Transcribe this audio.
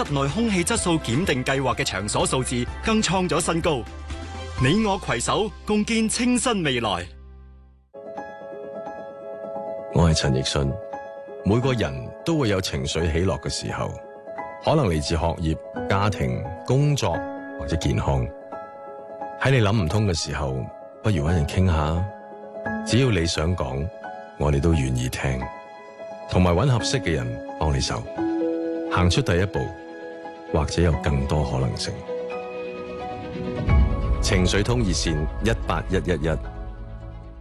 室內空氣質素檢定計劃嘅場所數字更創咗新高。你我攜手共建清新未來。 我係陳奕迅。每個人都會有情緒起落嘅時候，可能嚟自學業、家庭、工作或者健康。喺你諗唔通嘅時候，不如搵人傾下。只要你想講，我哋都願意聽，同埋搵合適嘅人幫你手，行出第一步，或者有更多可能性。情緒通熱線181111。